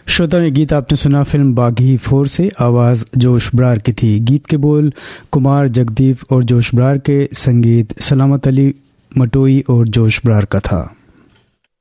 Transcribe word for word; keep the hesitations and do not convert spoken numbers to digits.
श्रोता, ये गीत आपने सुना फिल्म बागी फोर से। आवाज़ जोश ब्रार की थी। गीत के बोल कुमार जगदीप और जोश ब्रार के, संगीत सलामत अली मटोई और जोश ब्रार का था।